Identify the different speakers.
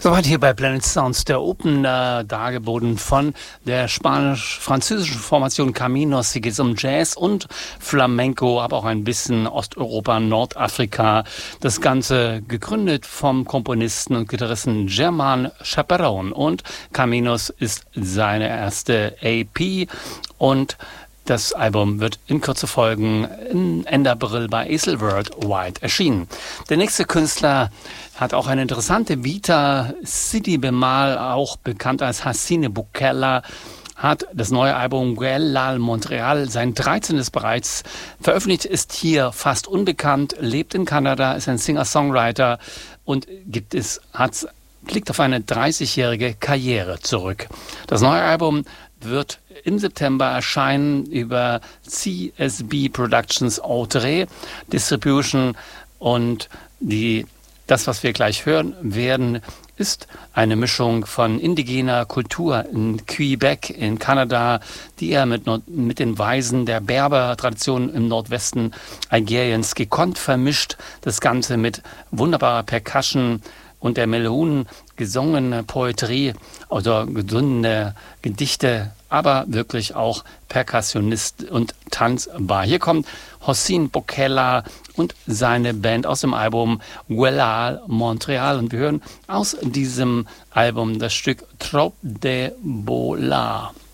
Speaker 1: Soweit hier bei Planet Sounds der Opener, dargeboten von der spanisch-französischen Formation Caminos. Hier geht es um Jazz und Flamenco, aber auch ein bisschen Osteuropa, Nordafrika. Das Ganze gegründet vom Komponisten und Gitarristen Germán Chaperón. Und Caminos ist seine erste EP und das Album wird in Kürze folgen, Ende April bei Esel Worldwide erschienen. Der nächste Künstler hat auch eine interessante Vita. Sidi Bemal, auch bekannt als Hassine Bukella, hat das neue Album Guellal Montreal, sein 13. bereits veröffentlicht, ist hier fast unbekannt, lebt in Kanada, ist ein Singer-Songwriter und blickt auf eine 30-jährige Karriere zurück. Das neue Album wird im September erscheinen über CSB Productions Outre Distribution und das, was wir gleich hören werden, ist eine Mischung von indigener Kultur in Quebec in Kanada, die er mit den Weisen der Berber-Tradition im Nordwesten Algeriens gekonnt vermischt. Das Ganze mit wunderbarer Percussion und der Melonen gesungene Poetry oder gesungene Gedichte, aber wirklich auch Perkussionist und tanzbar. Hier kommt Hassine Bukella und seine Band aus dem Album Guellal Montreal und wir hören aus diesem Album das Stück Trop de Bola.